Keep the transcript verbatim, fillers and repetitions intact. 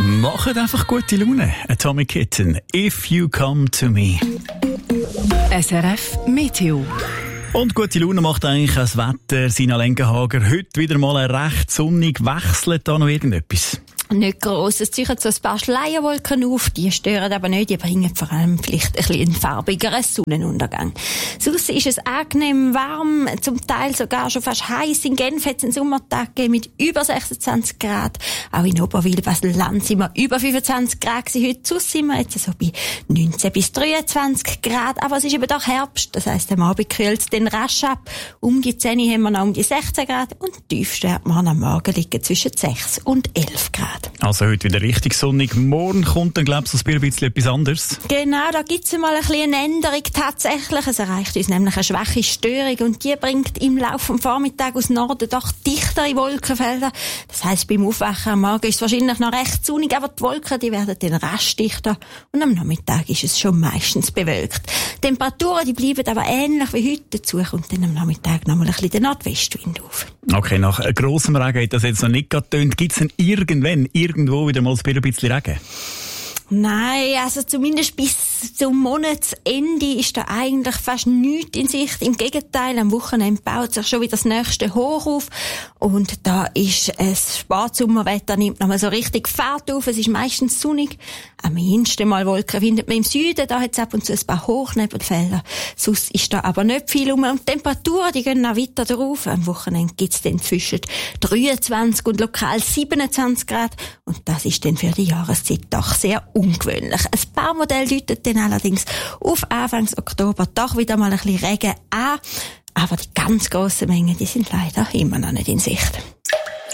Macht einfach gute Laune. Atomic Kitten, If You Come To Me. S R F Meteo. Und gute Laune macht eigentlich das Wetter. Sina Lengenhager, heute wieder mal recht sonnig. Wechselt da noch irgendetwas? Nicht gross. Es ziehen so ein paar Schleierwolken auf. Die stören aber nicht. Die bringen vor allem vielleicht ein bisschen einen farbigeren Sonnenuntergang. Sonst ist es angenehm warm, zum Teil sogar schon fast heiß. In Genf hat es einen Sommertag gegeben mit über sechsundzwanzig Grad. Auch in Oberwil, Basel-Land sind wir über fünfundzwanzig Grad gewesen. Heute sonst sind wir jetzt so bei neunzehn bis dreiundzwanzig Grad. Aber es ist eben doch Herbst. Das heisst, am Abend kühlt es dann rasch ab. Um die zehn haben wir noch um die sechzehn Grad. Und die tiefsten Werte am Morgen liegen zwischen sechs und elf Grad. Also heute wieder richtig sonnig. Morgen kommt dann, glaubst du, ein bisschen etwas anderes? Genau, da gibt es mal ein bisschen eine Änderung tatsächlich. Es erreicht uns nämlich eine schwache Störung und die bringt im Laufe des Vormittags aus Norden doch dichtere Wolkenfelder. Das heisst, beim Aufwachen am Morgen ist es wahrscheinlich noch recht sonnig, aber die Wolken die werden dann rasch dichter und am Nachmittag ist es schon meistens bewölkt. Die Temperaturen die bleiben aber ähnlich wie heute. Dazu kommt dann am Nachmittag noch mal ein bisschen der Nordwestwind auf. Okay, nach grossem Regen hat das jetzt noch nicht getönt. Gibt es denn irgendwann, irgendwo wieder mal ein bisschen Regen? Nein, also zumindest bis zum Monatsende ist da eigentlich fast nichts in Sicht. Im Gegenteil, am Wochenende baut sich schon wieder das nächste Hoch auf. Und da ist es Spätsommerwetter, nimmt nochmal so richtig Fahrt auf. Es ist meistens sonnig. Am minsten mal Wolken findet man im Süden. Da hat es ab und zu ein paar Hochnebelfelder. Sonst ist da aber nicht viel rum. Und die Temperaturen, die gehen noch weiter drauf. Am Wochenende gibt es dann zwischen dreiundzwanzig und lokal siebenundzwanzig Grad. Und das ist dann für die Jahreszeit doch sehr ungewöhnlich. Ein paar Modelle deuten dann allerdings auf Anfang Oktober doch wieder mal ein bisschen Regen an. Aber die ganz grossen Mengen, die sind leider immer noch nicht in Sicht.